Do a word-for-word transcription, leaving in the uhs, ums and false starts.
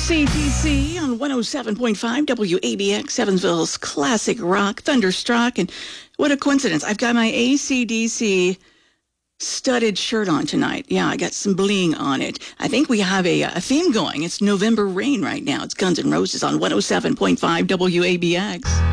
C D C on one oh seven point five W A B X, Evansville's classic rock, Thunderstruck. And what a coincidence. I've got my A C D C studded shirt on tonight. Yeah, I got some bling on it. I think we have a, a theme going. It's November Rain right now. It's Guns N' Roses on one oh seven point five W A B X.